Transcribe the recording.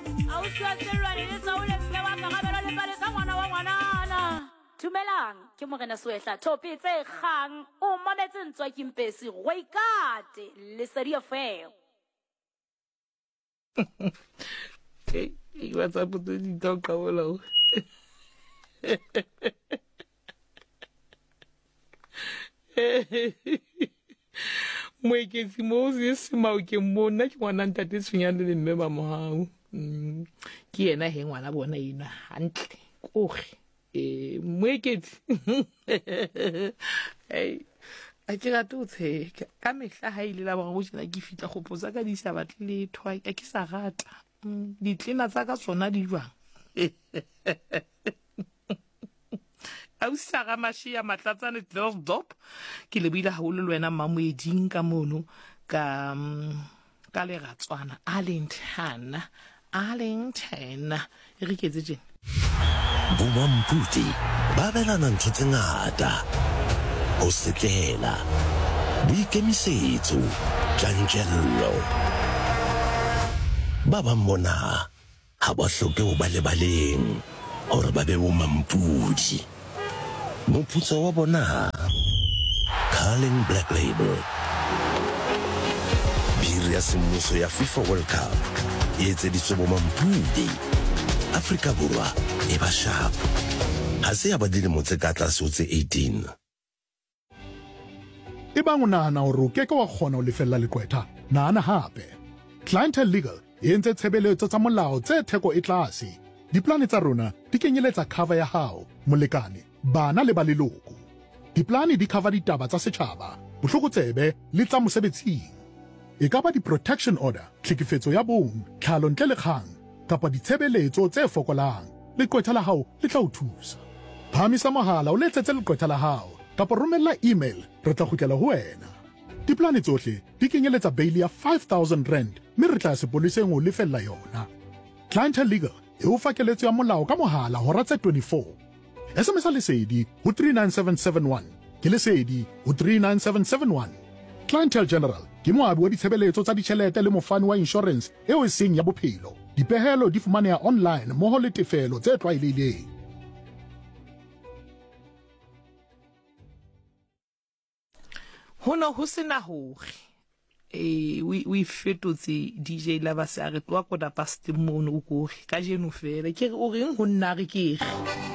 Dumelang ke Morena Soehla Thopi tse kgang o mametse ntswa ke Mpesi Rooikate Lesedi FM. Hey, what's up with the dog Kawolo? Mweke si Moses Mauke Mona ke ngwana ntate tshwenyane le mme ba mohau. Ke ena he ngwana bona ina hantle. Kore mweketsi hey a ke rata o tsheka ka mehla ha ile la ba go tsena ke fitla go posa ka di sa batle le thwa ke sa rata di tlena tsa ka tsona di jwang a o sa ga mashia matlatsane dop ke le bila haholo le wena mamoeding ka mono ka le ratswana Alentana e re ketse tjena Bumamputi babelana ntho tse ngata o setlela boikemisetso tjantjello ba ba mona ha ba hloke ho ba lebaleng hore ba be bomampudi moputso wa bona Carling Black Label biri ya semmuso ya FIFA World Cup e etseditswe bomampudi Afrika Borwa e ba sharp ha se ya ba dilemo tse ka tlase ho tse 18 e bang o nahana hore o keke wa kgona ho lefella lekwetha nahana hape Clientele Legal e entse tshebeletso tsa molao tse theko e tlase diplane tsa rona di kenyeletsa cover ya hao molekane bana le ba leloko diplane di cover ditaba tsa setjhaba bohlokotsebe le tsa mosebetsing e ka ba di-protection order tlhekefetso ya bong tlhalo ntle le kgang kapa ditshebeletso tse fokolang lekwetha la hao le tla o thusa phamisa mohala o letsetse lekwetha la hao kapa romella email re tla kgutlela ho wena diplane tsohle di kenyeletsa bail ya 5,000 rand mme re tla sepoliseng o lefella yona Clientele Legal e o fakeletso ya molao ka mohala hora tse 24 SMS lesedi ho 39771 ke lesedi ho 39771 Clientele General ke moabi wa ditshebeletso tsa ditjhelete le mofani wa insurance eo e seng ya bophelo dipehelo di fumaneha online moho le tefelo tse tlwaelehileng hona ho sena hore we fetotse DJ la ba se a re twa koda past mono o go ka jeno fela ke re o reng ho nna re ke